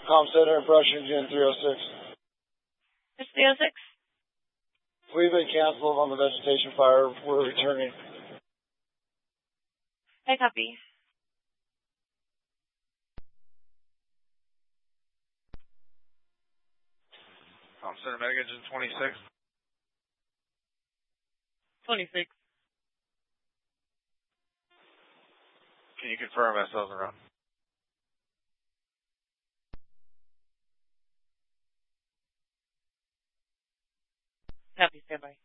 Com Center, Brush Engine 306. It's 306. We've been canceled on the vegetation fire. We're returning. I copy. Com Center, Medic Engine 26. 26. Can you confirm SL's around? Copy, standby.